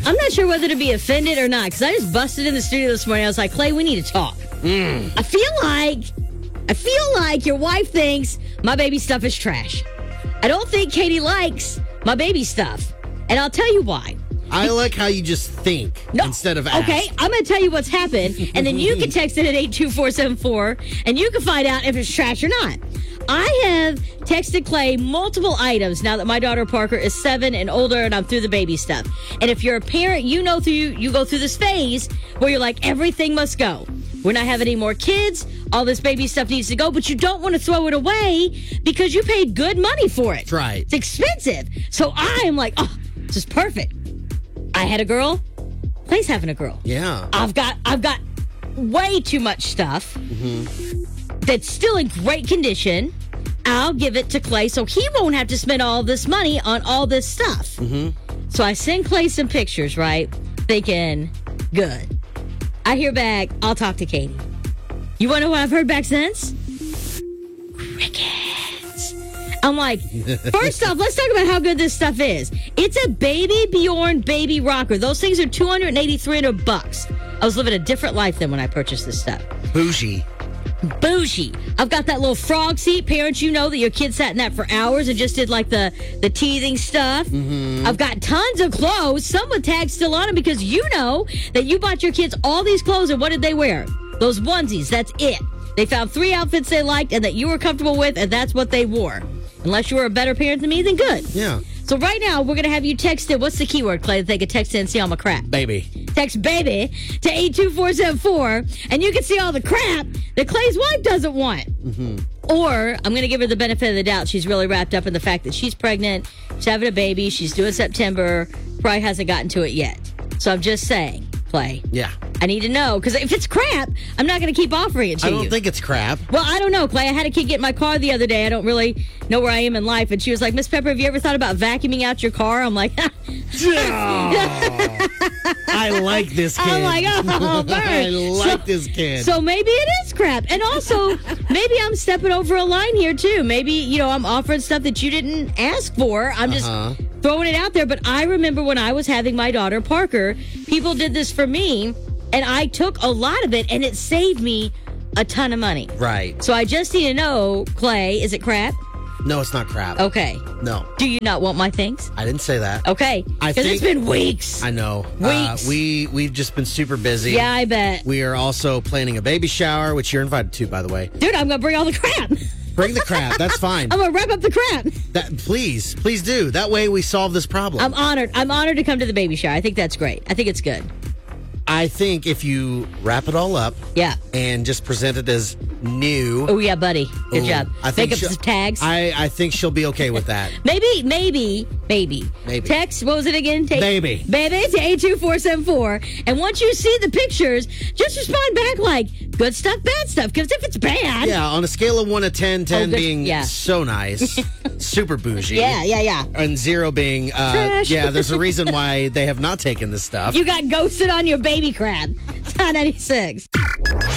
I'm not sure whether to be offended or not, because I just busted in the studio this morning. I was like, Clay, we need to talk. I feel like your wife thinks my baby stuff is trash. I don't think Katie likes my baby stuff. And I'll tell you why. I like how you just think instead of ask. Okay, I'm going to tell you what's happened, and then you can text it at 82474, and you can find out if it's trash or not. I have texted Clay multiple items now that my daughter Parker is 7 and older, and I'm through the baby stuff. And if you're a parent, you go through this phase where you're like, everything must go. We're not having any more kids. All this baby stuff needs to go, but you don't want to throw it away because you paid good money for it. That's right. It's expensive. So I am like, oh, this is perfect. I had a girl. Clay's having a girl. Yeah. I've got way too much stuff that's still in great condition. I'll give it to Clay so he won't have to spend all this money on all this stuff. So I send Clay some pictures, right? Thinking, good. I hear back, I'll talk to Katie. You want to know what I've heard back since? Crickets. I'm like, first off, let's talk about how good this stuff is. It's a Baby Bjorn baby rocker. Those things are $280, $300. I was living a different life than when I purchased this stuff. Bougie. I've got that little frog seat. Parents, you know that your kid sat in that for hours and just did like the teething stuff. I've got tons of clothes, some with tags still on them, because you know that you bought your kids all these clothes, and what did they wear? Those onesies, that's it. They found 3 outfits they liked and that you were comfortable with, and that's what they wore. Unless you were a better parent than me, then good. Yeah. So right now, we're going to have you text it. What's the keyword, Clay, that they could text in and see all my crap? Baby. Text baby to 82474, and you can see all the crap that Clay's wife doesn't want. Or I'm going to give her the benefit of the doubt. She's really wrapped up in the fact that she's pregnant, she's having a baby, she's due in September, probably hasn't gotten to it yet. So I'm just saying, Clay. Yeah. I need to know, because if it's crap, I'm not going to keep offering it to you. I don't think it's crap. Well, I don't know, Clay. I had a kid get in my car the other day. I don't really know where I am in life. And she was like, Miss Pepper, have you ever thought about vacuuming out your car? I'm like, I like this kid. I'm like, oh, burn. I like this kid. So maybe it is crap. And also, maybe I'm stepping over a line here, too. Maybe, I'm offering stuff that you didn't ask for. I'm just throwing it out there. But I remember when I was having my daughter, Parker, people did this for me. And I took a lot of it, and it saved me a ton of money. Right. So I just need to know, Clay, is it crap? No, it's not crap. Okay. No. Do you not want my things? I didn't say that. Okay. Because it's been weeks. I know. Weeks. We've just been super busy. Yeah, I bet. We are also planning a baby shower, which you're invited to, by the way. Dude, I'm going to bring all the crap. Bring the crap. That's fine. I'm going to wrap up the crap. Please do. That way we solve this problem. I'm honored. I'm honored to come to the baby shower. I think that's great. I think it's good. I think if you wrap it all up, and just present it as new. Oh yeah, buddy, good job. I think Make up some tags. I think she'll be okay with that. Maybe. Text. What was it again? Baby to 82474. And once you see the pictures, just respond back like good stuff, bad stuff. Because if it's bad, on a scale of 1 to 10, 10 being so nice, super bougie. Yeah. And 0 being trash. There's a reason why they have not taken this stuff. You got ghosted on your baby crab. It's not 96.